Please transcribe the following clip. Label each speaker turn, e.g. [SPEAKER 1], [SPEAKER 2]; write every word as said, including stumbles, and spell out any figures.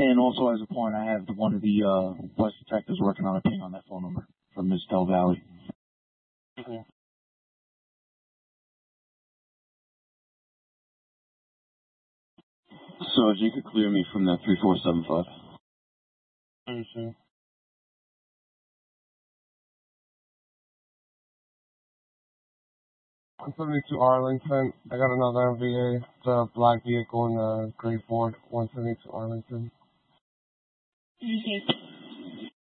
[SPEAKER 1] And also, as a point, I have one of the uh, West detectives working on a ping on that phone number from Miss Del Valley.
[SPEAKER 2] Okay.
[SPEAKER 1] So, if you could clear me from that three four seven five.
[SPEAKER 2] Understood. one seventy-two Arlington. I got another M V A. It's a black vehicle in a gray Ford. one seventy-two Arlington.
[SPEAKER 3] Okay.